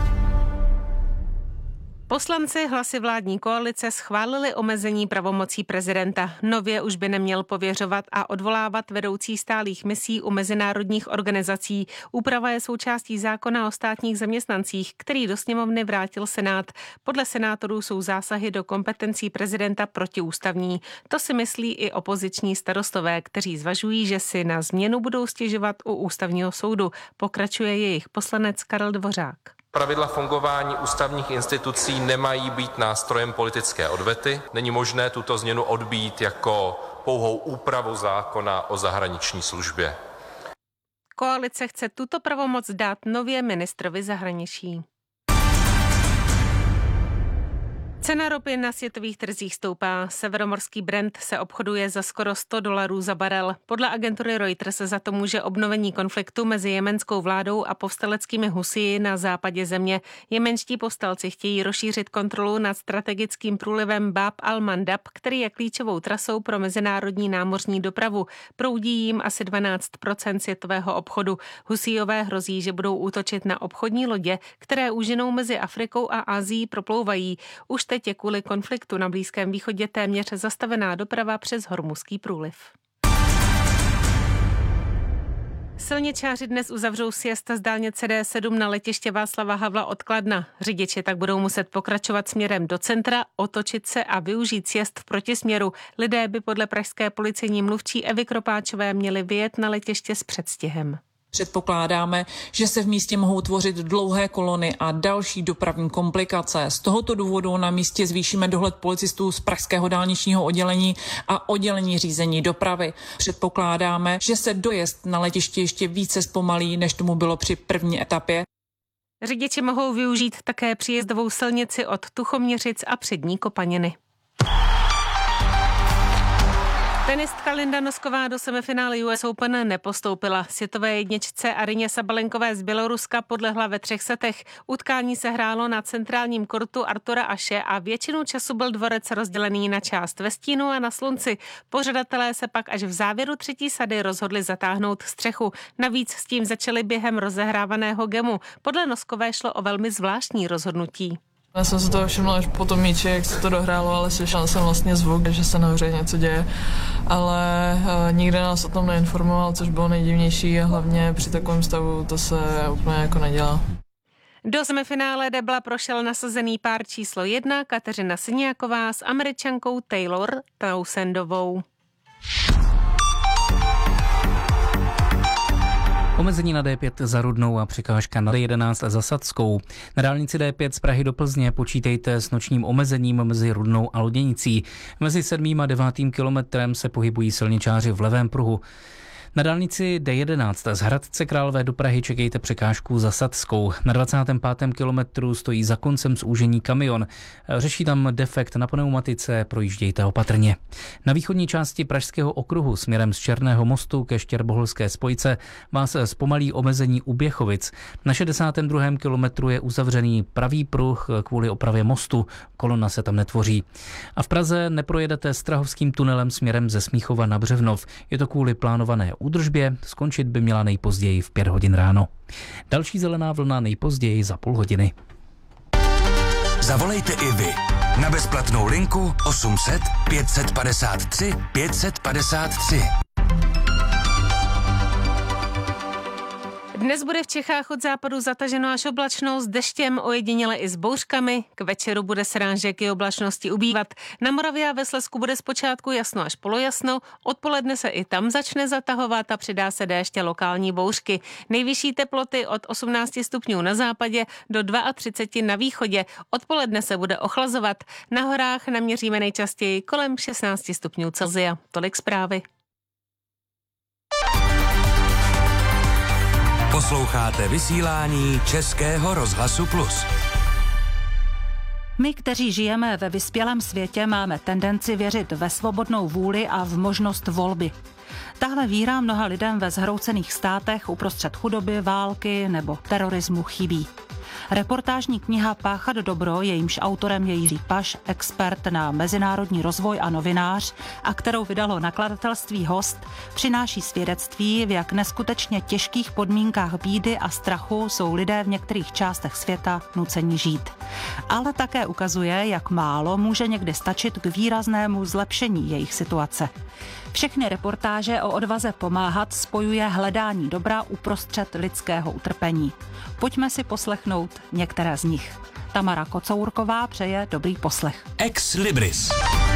Poslanci hlasy vládní koalice schválili omezení pravomocí prezidenta. Nově už by neměl pověřovat a odvolávat vedoucí stálých misí u mezinárodních organizací. Úprava je součástí zákona o státních zaměstnancích, který do sněmovny vrátil Senát. Podle senátorů jsou zásahy do kompetencí prezidenta protiústavní. To si myslí i opoziční starostové, kteří zvažují, že si na změnu budou stěžovat u ústavního soudu. Pokračuje jejich poslanec Karel Dvořák. Pravidla fungování ústavních institucí nemají být nástrojem politické odvety. Není možné tuto změnu odbít jako pouhou úpravu zákona o zahraniční službě. Koalice chce tuto pravomoc dát nově ministrovi zahraničí. Cena ropy na světových trzích stoupá. Severomorský Brent se obchoduje za skoro $100 za barel. Podle agentury Reuters za to může obnovení konfliktu mezi jemenskou vládou a povstaleckými husii na západě země. Jemenští povstalci chtějí rozšířit kontrolu nad strategickým průlivem Bab al-Mandab, který je klíčovou trasou pro mezinárodní námořní dopravu. Proudí jim asi 12% světového obchodu. Husijové hrozí, že budou útočit na obchodní lodě, které úžinou mezi Afrikou a Asií proplouvají. Už teď je kvůli konfliktu na Blízkém východě téměř zastavená doprava přes Hormuzský průliv. Silničáři dnes uzavřou siesta z dálnice D7 na letiště Václava Havla od Kladna. Řidiči tak budou muset pokračovat směrem do centra, otočit se a využít sjezd v protisměru. Lidé by podle pražské policejní mluvčí Evy Kropáčové měli vyjet na letiště s předstihem. Předpokládáme, že se v místě mohou tvořit dlouhé kolony a další dopravní komplikace. Z tohoto důvodu na místě zvýšíme dohled policistů z pražského dálničního oddělení a oddělení řízení dopravy. Předpokládáme, že se dojezd na letiště ještě více zpomalí, než tomu bylo při první etapě. Řidiči mohou využít také příjezdovou silnici od Tuchoměřic a přední Kopaniny. Tenistka Linda Nosková do semifinále US Open nepostoupila. Světové jedničce Aryně Sabalenkové z Běloruska podlehla ve 3 setech. Utkání se hrálo na centrálním kortu Artura Ashe a většinu času byl dvorec rozdělený na část ve stínu a na slunci. Pořadatelé se pak až v závěru 3. sady rozhodli zatáhnout střechu. Navíc s tím začali během rozehrávaného gemu. Podle Noskové šlo o velmi zvláštní rozhodnutí. Já jsem se toho všimla až po tom míči, jak se to dohrálo, ale slyšela jsem vlastně zvuk, že se nahoře něco děje, ale nikdo nás o tom neinformoval, což bylo nejdivnější a hlavně při takovém stavu to se úplně jako nedělá. Do semifinále debla prošel nasazený pár číslo 1 Kateřina Syniaková s Američankou Taylor Townsendovou. Omezení na D5 za Rudnou a překážka na D11 za Sadskou. Na dálnici D5 z Prahy do Plzně počítejte s nočním omezením mezi Rudnou a Loděnicí. Mezi 7. a 9. kilometrem se pohybují silničáři v levém pruhu. Na dálnici D11 z Hradce Králové do Prahy čekejte překážku za Sadskou. Na 25. kilometru stojí za koncem zúžení kamion. Řeší tam defekt na pneumatice, projíždějte opatrně. Na východní části Pražského okruhu směrem z Černého mostu ke Štěrboholské spojce vás zpomalí omezení u Běchovic. Na 62. kilometru je uzavřený pravý pruh kvůli opravě mostu. Kolona se tam netvoří. A v Praze neprojedete Strahovským tunelem směrem ze Smíchova na Břevnov. Je to kvůli plánované údržbě, skončit by měla nejpozději v 5 hodin ráno. Další zelená vlna nejpozději za půl hodiny. Zavolejte i vy na bezplatnou linku 800 553 553. Dnes bude v Čechách od západu zataženo až oblačno s deštěm, ojediněle i s bouřkami. K večeru bude srážek i oblačnosti ubývat. Na Moravě a ve Slezsku bude zpočátku jasno až polojasno, odpoledne se i tam začne zatahovat a přidá se déště lokální bouřky. Nejvyšší teploty od 18 stupňů na západě do 32 na východě. Odpoledne se bude ochlazovat. Na horách naměříme nejčastěji kolem 16 stupňů Celsia. Tolik zprávy. Posloucháte vysílání Českého rozhlasu Plus. My, kteří žijeme ve vyspělém světě, máme tendenci věřit ve svobodnou vůli a v možnost volby. Tahle víra mnoha lidem ve zhroucených státech uprostřed chudoby, války nebo terorismu chybí. Reportážní kniha Páchat dobro, jejímž autorem je Jiří Paš, expert na mezinárodní rozvoj a novinář, a kterou vydalo nakladatelství Host, přináší svědectví, v jak neskutečně těžkých podmínkách bídy a strachu jsou lidé v některých částech světa nuceni žít. Ale také ukazuje, jak málo může někdy stačit k výraznému zlepšení jejich situace. Všechny reportáže o odvaze pomáhat spojuje hledání dobra uprostřed lidského utrpení. Pojďme si poslechnout některé z nich. Tamara Kocourková přeje dobrý poslech. Ex Libris.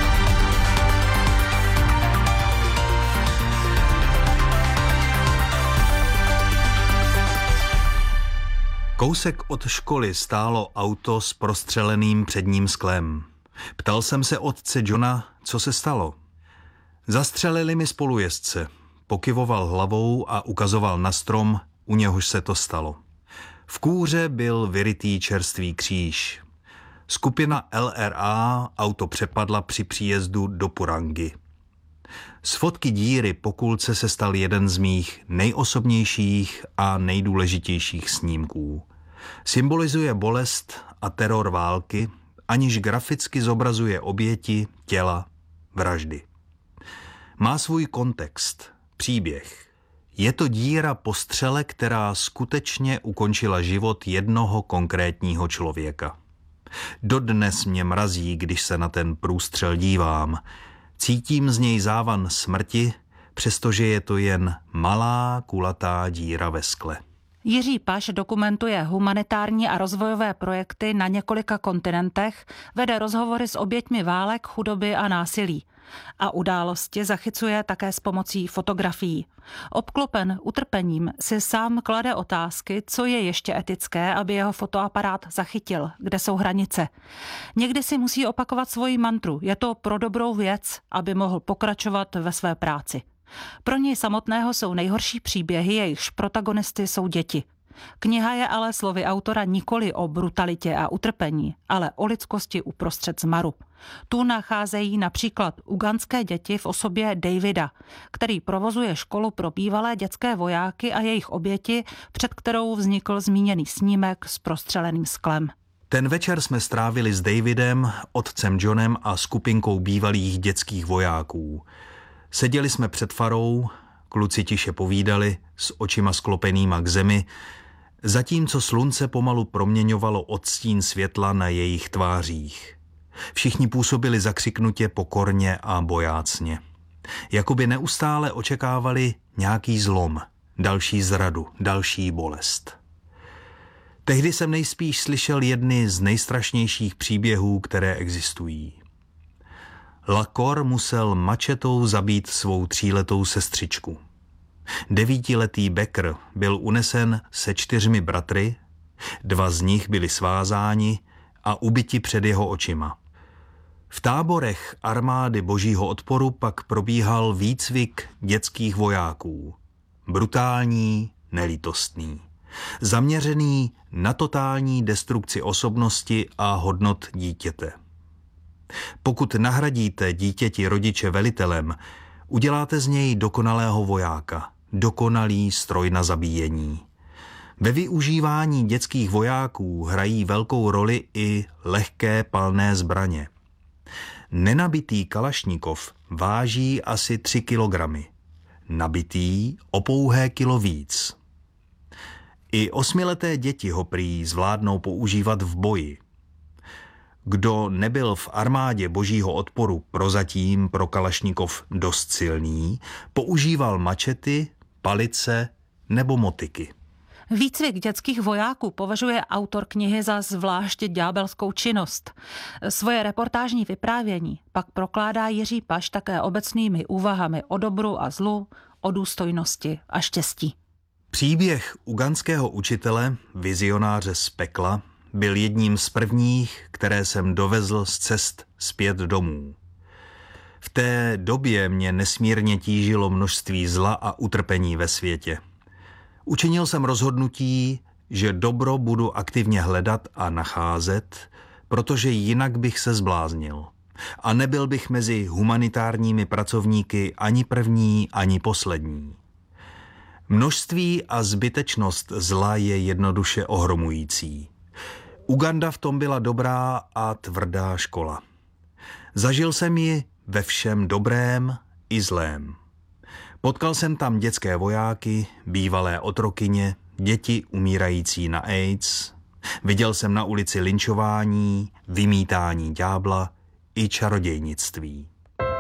Kousek od školy stálo auto s prostřeleným předním sklem. Ptal jsem se otce Johna, co se stalo. Zastřelili mi spolujezdce. Pokyvoval hlavou a ukazoval na strom, u něhož se to stalo. V kůře byl vyrytý čerstvý kříž. Skupina LRA auto přepadla při příjezdu do Purangy. Z fotky díry po kulce se stal jeden z mých nejosobnějších a nejdůležitějších snímků. Symbolizuje bolest a teror války, aniž graficky zobrazuje oběti, těla, vraždy. Má svůj kontext, příběh. Je to díra po střele, která skutečně ukončila život jednoho konkrétního člověka. Dodnes mě mrazí, když se na ten průstřel dívám. Cítím z něj závan smrti, přestože je to jen malá kulatá díra ve skle. Jiří Paš dokumentuje humanitární a rozvojové projekty na několika kontinentech, vede rozhovory s oběťmi válek, chudoby a násilí. A události zachycuje také s pomocí fotografií. Obklopen utrpením si sám klade otázky, co je ještě etické, aby jeho fotoaparát zachytil, kde jsou hranice. Někdy si musí opakovat svoji mantru, je to pro dobrou věc, aby mohl pokračovat ve své práci. Pro něj samotného jsou nejhorší příběhy, jejichž protagonisty jsou děti. Kniha je ale slovy autora nikoli o brutalitě a utrpení, ale o lidskosti uprostřed zmaru. Tu nacházejí například ugandské děti v osobě Davida, který provozuje školu pro bývalé dětské vojáky a jejich oběti, před kterou vznikl zmíněný snímek s prostřeleným sklem. Ten večer jsme strávili s Davidem, otcem Johnem a skupinkou bývalých dětských vojáků. Seděli jsme před farou, kluci tiše povídali, s očima sklopenýma k zemi, zatímco slunce pomalu proměňovalo odstín světla na jejich tvářích. Všichni působili zakřiknutě, pokorně a bojácně. Jakoby neustále očekávali nějaký zlom, další zradu, další bolest. Tehdy jsem nejspíš slyšel jedny z nejstrašnějších příběhů, které existují. Lakor musel mačetou zabít svou 3letou sestřičku. 9letý Becker byl unesen se 4 bratry, 2 z nich byli svázáni a ubiti před jeho očima. V táborech armády Božího odporu pak probíhal výcvik dětských vojáků. Brutální, nelítostný. Zaměřený na totální destrukci osobnosti a hodnot dítěte. Pokud nahradíte dítěti rodiče velitelem, uděláte z něj dokonalého vojáka, dokonalý stroj na zabíjení. Ve využívání dětských vojáků hrají velkou roli i lehké palné zbraně. Nenabitý kalašnikov váží asi 3 kilogramy, nabitý o pouhé kilo víc. I 8leté děti ho prý zvládnou používat v boji. Kdo nebyl v armádě božího odporu prozatím pro Kalašnikov dost silný, používal mačety, palice nebo motyky. Výcvik dětských vojáků považuje autor knihy za zvláště ďábelskou činnost. Svoje reportážní vyprávění pak prokládá Jiří Paš také obecnými úvahami o dobru a zlu, o důstojnosti a štěstí. Příběh ugandského učitele, vizionáře z pekla, byl jedním z prvních, které jsem dovezl z cest zpět domů. V té době mě nesmírně tížilo množství zla a utrpení ve světě. Učinil jsem rozhodnutí, že dobro budu aktivně hledat a nacházet, protože jinak bych se zbláznil. A nebyl bych mezi humanitárními pracovníky ani první, ani poslední. Množství a zbytečnost zla je jednoduše ohromující. Uganda v tom byla dobrá a tvrdá škola. Zažil jsem ji ve všem dobrém i zlém. Potkal jsem tam dětské vojáky, bývalé otrokyně, děti umírající na AIDS. Viděl jsem na ulici lynčování, vymítání ďábla i čarodějnictví.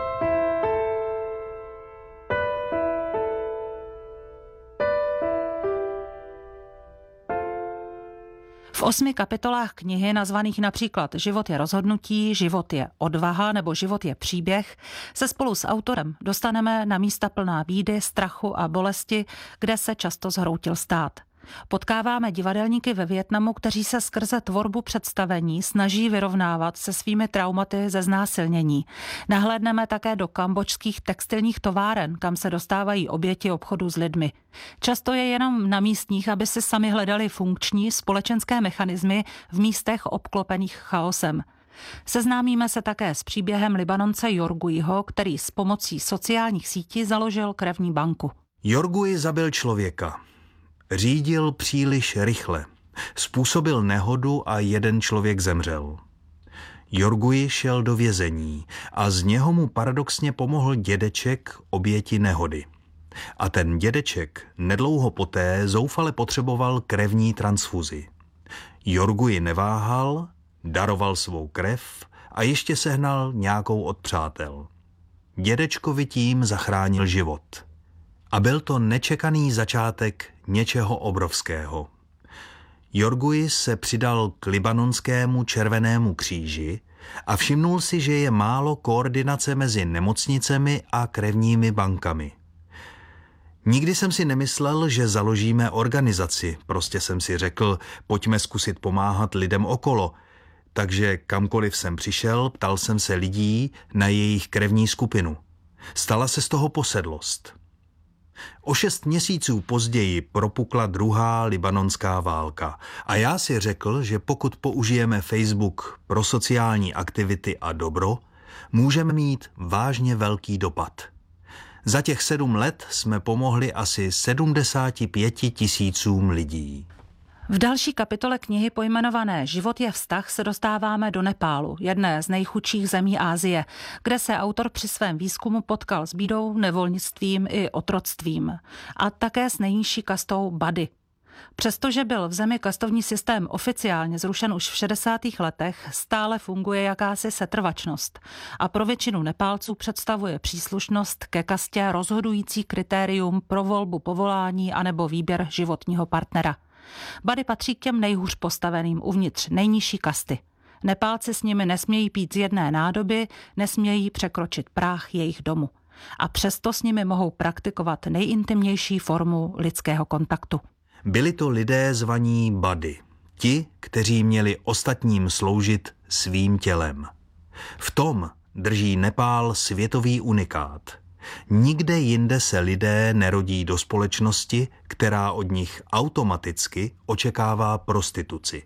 V 8 kapitolách knihy, nazvaných například Život je rozhodnutí, Život je odvaha nebo Život je příběh, se spolu s autorem dostaneme na místa plná bídy, strachu a bolesti, kde se často zhroutil stát. Potkáváme divadelníky ve Vietnamu, kteří se skrze tvorbu představení snaží vyrovnávat se svými traumaty ze znásilnění. Nahlédneme také do kambodžských textilních továren, kam se dostávají oběti obchodu s lidmi. Často je jenom na místních, aby si sami hledali funkční společenské mechanismy v místech obklopených chaosem. Seznámíme se také s příběhem Libanonce Jorguiho, který s pomocí sociálních sítí založil krevní banku. Jorgui zabil člověka. Řídil příliš rychle. Způsobil nehodu a jeden člověk zemřel. Jorgui šel do vězení a z něho mu paradoxně pomohl dědeček oběti nehody. A ten dědeček nedlouho poté zoufale potřeboval krevní transfuzi. Jorgui neváhal, daroval svou krev a ještě sehnal nějakou od přátel. Dědečkovi tím zachránil život. A byl to nečekaný začátek něčeho obrovského. Jorgui se přidal k libanonskému Červenému kříži a všimnul si, že je málo koordinace mezi nemocnicemi a krevními bankami. Nikdy jsem si nemyslel, že založíme organizaci, prostě jsem si řekl, pojďme zkusit pomáhat lidem okolo. Takže kamkoliv jsem přišel, ptal jsem se lidí na jejich krevní skupinu. Stala se z toho posedlost. O 6 měsíců později propukla druhá libanonská válka a já si řekl, že pokud použijeme Facebook pro sociální aktivity a dobro, můžeme mít vážně velký dopad. Za těch 7 let jsme pomohli asi 75 000 lidí. V další kapitole knihy pojmenované Život je vztah se dostáváme do Nepálu, jedné z nejchudších zemí Asie, kde se autor při svém výzkumu potkal s bídou, nevolnictvím i otroctvím a také s nejnižší kastou Bady. Přestože byl v zemi kastovní systém oficiálně zrušen už v 60. letech, stále funguje jakási setrvačnost a pro většinu Nepálců představuje příslušnost ke kastě rozhodující kritérium pro volbu povolání anebo výběr životního partnera. Bady patří k těm nejhůř postaveným uvnitř nejnižší kasty. Nepálci s nimi nesmějí pít z jedné nádoby, nesmějí překročit práh jejich domu. A přesto s nimi mohou praktikovat nejintimnější formu lidského kontaktu. Byli to lidé zvaní Bady, ti, kteří měli ostatním sloužit svým tělem. V tom drží Nepál světový unikát. Nikde jinde se lidé nerodí do společnosti, která od nich automaticky očekává prostituci.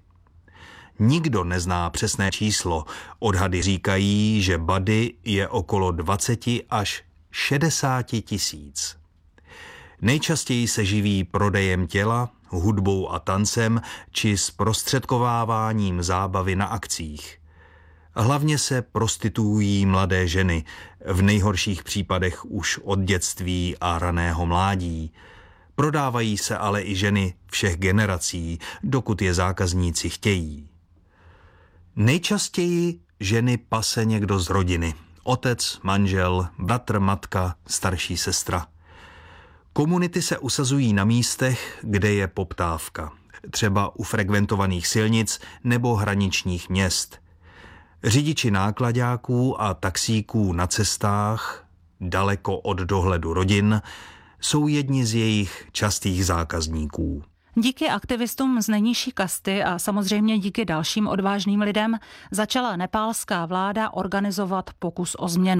Nikdo nezná přesné číslo. Odhady říkají, že Bady je okolo 20 až 60 tisíc. Nejčastěji se živí prodejem těla, hudbou a tancem či zprostředkováváním zábavy na akcích. Hlavně se prostituují mladé ženy, v nejhorších případech už od dětství a raného mládí. Prodávají se ale i ženy všech generací, dokud je zákazníci chtějí. Nejčastěji ženy pase někdo z rodiny. Otec, manžel, bratr, matka, starší sestra. Komunity se usazují na místech, kde je poptávka. Třeba u frekventovaných silnic nebo hraničních měst. Řidiči náklaďáků a taxíků na cestách, daleko od dohledu rodin, jsou jedni z jejich častých zákazníků. Díky aktivistům z nejnižší kasty a samozřejmě díky dalším odvážným lidem začala nepálská vláda organizovat pokus o změnu.